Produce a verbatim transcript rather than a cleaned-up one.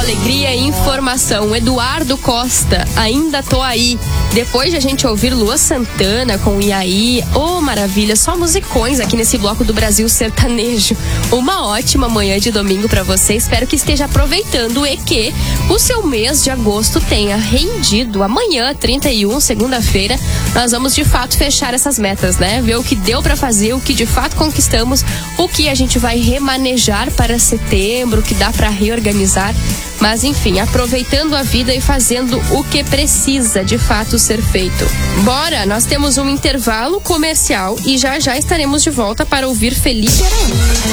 alegria e informação. Eduardo Costa, ainda tô aí. Depois de a gente ouvir Lua Santana com E aí, ô oh, maravilha, só musicões aqui nesse bloco do Brasil Sertanejo. Uma ótima manhã de domingo pra você. Espero que esteja aproveitando e que o seu mês de agosto tenha rendido. Amanhã, trinta e um, segunda-feira, nós vamos de fato fechar essas metas, né? Ver o que deu pra fazer, o que de fato conquistamos, o que a gente vai remanejar para setembro, o que dá pra reorganizar. Mas enfim, aproveitando a vida e fazendo o que precisa de fato ser feito. Bora, nós temos um intervalo comercial e já já estaremos de volta para ouvir Felipe Araújo.